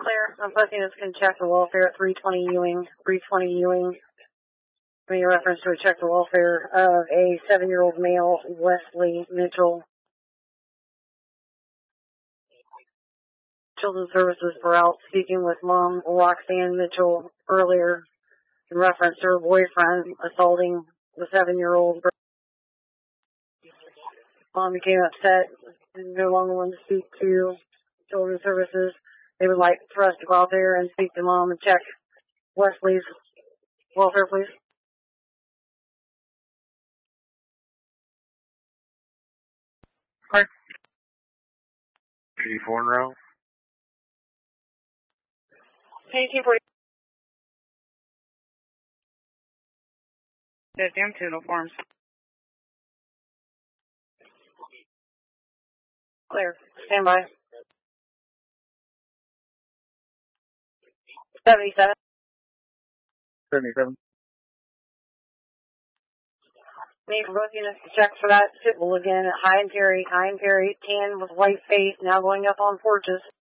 Clear. I'm posting this can check the welfare at 320 Ewing. 320 Ewing. Making reference to a check the welfare of a 7-year-old male, Wesley Mitchell. Children's Services were out speaking with Mom Roxanne Mitchell earlier in reference to her boyfriend assaulting the 7-year-old. Mom became upset and no longer wanted to speak to Children's Services. They would like for us to go out there and speak to Mom and check Wesley's welfare, please. Hi. 84 in row. 1840. The damn tuna forms. Clear. Stand by. 77. 77. Need for both units to check for that Pitbull again at High and Perry. 10 with white face, now going up on porches.